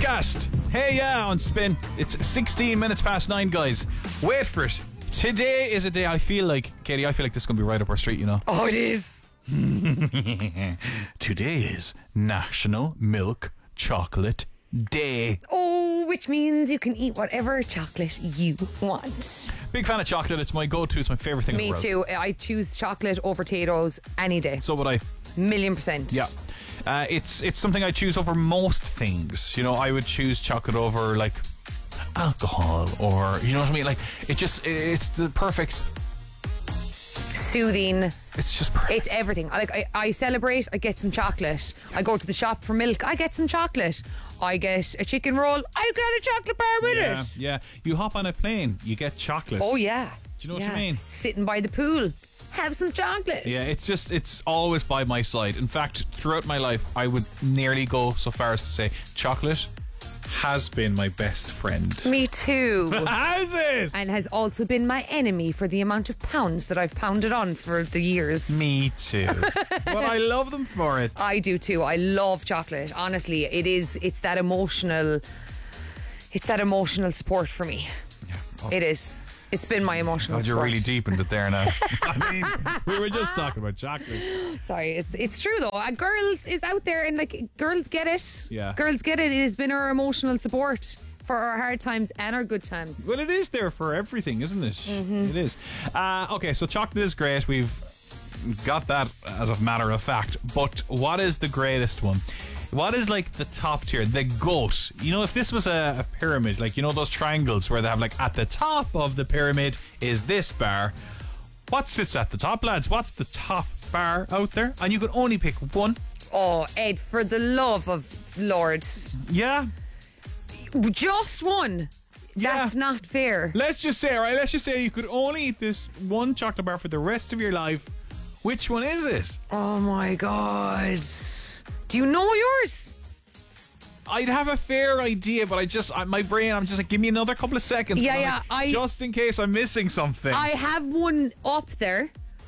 podcast. Hey, yeah, on Spin. It's 16 minutes past 9, guys. Wait for it. Today is a day I feel like, Katie, I feel like this is going to be right up our street, you know. Oh, it is. Today is National Milk Chocolate Day. Oh, which means you can eat whatever chocolate you want. Big fan of chocolate. It's my go-to. It's my favourite thing in the Me world. too. I choose chocolate over Tato's any day. So would I. 1,000,000%. Yeah. It's something I choose over most things. You know, I would choose chocolate over like alcohol, or you know what I mean. Like it's the perfect. Soothing. It's just perfect. It's everything. I celebrate, I get some chocolate. I go to the shop for milk, I get some chocolate. I get a chicken roll, I get a chocolate bar with it. Yeah. You hop on a plane, you get chocolate. Oh yeah. Do you know what I mean? Sitting by the pool, have some chocolate. Yeah, it's always by my side. In fact, throughout my life, I would nearly go so far as to say chocolate has been my best friend. Me too. Has it? And has also been my enemy for the amount of pounds that I've pounded on for the years. Me too. But I love them for it. I do too. I love chocolate. Honestly, it's that emotional support for me. Yeah. Oh. It is. It's been my emotional God, you're support. really deep into there now. I mean, we were just talking about chocolate. Sorry, it's true though. Girls is out there and like girls get it. Yeah. Girls get it. It has been our emotional support for our hard times and our good times. Well, it is there for everything, isn't it? Mm-hmm. It is. Okay, so chocolate is great. We've got that as a matter of fact. But what is the greatest one? What is like the top tier, the GOAT? You know, if this was a pyramid, like, you know, those triangles where they have like at the top of the pyramid is this bar. What sits at the top, lads? What's the top bar out there? And you could only pick one. Oh, Ed, for the love of Lord. Yeah. Just one. Yeah. That's not fair. Let's just say you could only eat this one chocolate bar for the rest of your life. Which one is it? Oh my God. Do you know yours? I'd have a fair idea, but my brain, I'm just like, give me another couple of seconds. Yeah, just in case I'm missing something. I have one up there.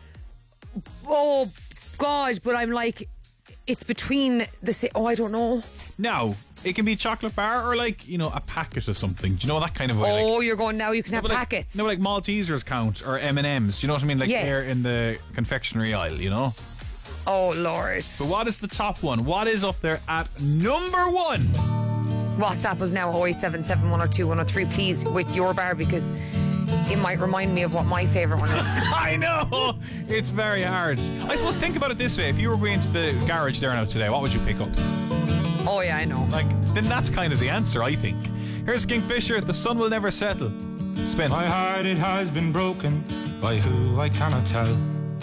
Oh God, but I'm like, it's between I don't know. Now, it can be a chocolate bar or like, you know, a packet of something. Do you know that kind of way? Oh, like, you're going now, you can have like, packets. No, like Maltesers count, or M&M's. Do you know what I mean? Like, Yes. they're in the confectionery aisle, you know? Oh Lord. But what is the top one? What is up there at number one? WhatsApp us now 0877 102 103, please, with your bar, because it might remind me of what my favourite one is. I know! It's very hard. I suppose think about it this way. If you were going to the garage there now today, what would you pick up? Oh yeah, I know. Like, then that's kind of the answer, I think. Here's Kingfisher, The Sun Will Never Settle. Spin. My heart, it has been broken by who I cannot tell.